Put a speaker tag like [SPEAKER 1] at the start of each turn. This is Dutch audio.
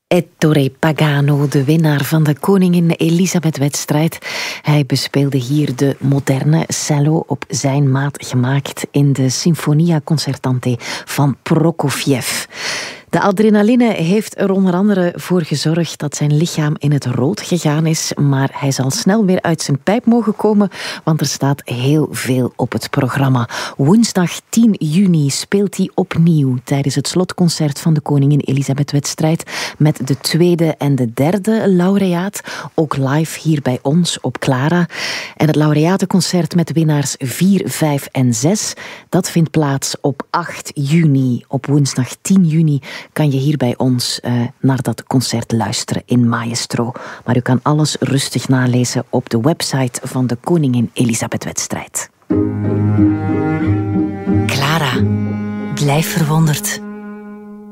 [SPEAKER 1] Ettore Pagano, de winnaar van de Koningin Elisabeth-wedstrijd. Hij bespeelde hier de moderne cello op zijn maat gemaakt in de Sinfonia Concertante van Prokofjev. De adrenaline heeft er onder andere voor gezorgd dat zijn lichaam in het rood gegaan is, maar hij zal snel weer uit zijn pijp mogen komen, want er staat heel veel op het programma. Woensdag 10 juni speelt hij opnieuw tijdens het slotconcert van de Koningin Elisabeth-wedstrijd met de tweede en de derde laureaat, ook live hier bij ons op Clara. En het laureatenconcert met winnaars 4, 5 en 6, dat vindt plaats op 8 juni. Op woensdag 10 juni kan je hier bij ons naar dat concert luisteren in Maestro. Maar u kan alles rustig nalezen op de website van de Koningin Elisabeth-wedstrijd.
[SPEAKER 2] Clara, blijf verwonderd.